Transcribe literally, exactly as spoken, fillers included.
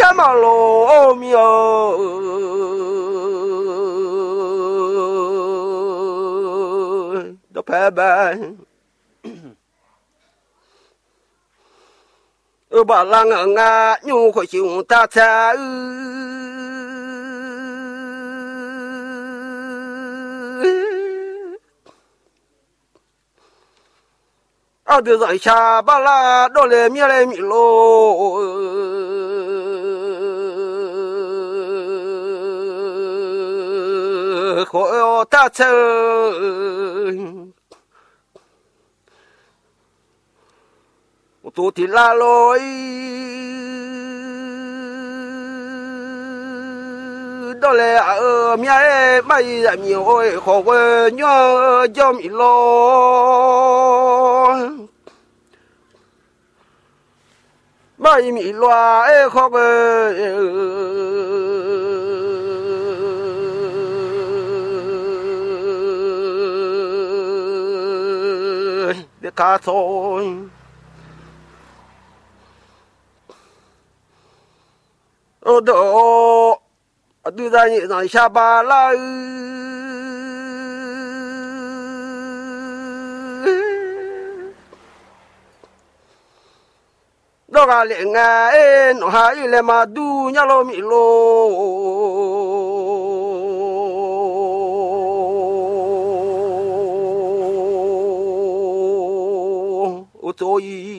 mà lô miêu đó phải bà ở bà lang ở nga nhu khỏi chịu ta cha ở từ giải cha bà la đô lệ mi lệ mi lô khỏi ta chơi tu thì la lối đó là ở mẹ mày làm nhiều ôi khó quên nhớ cho mình lo mày mình lo ấy khó quên để cá thôi ở đó đưa ra những nói xa ba la đó là lệ ngà nó hay là mà đu nhá lo mi lo ô tôi